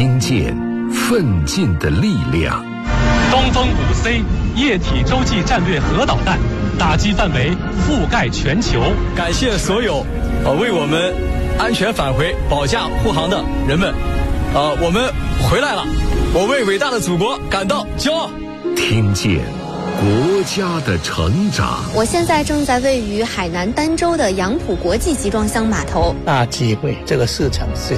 听见奋进的力量。 东风5C 液体洲际战略核导弹打击范围覆盖全球。 感谢所有为我们安全返回保驾护航的人们。我们回来了，我为伟大的祖国感到骄傲。 听见国家的成长。 我现在正在位于海南儋州的杨浦国际集装箱码头。 大机会，这个市场是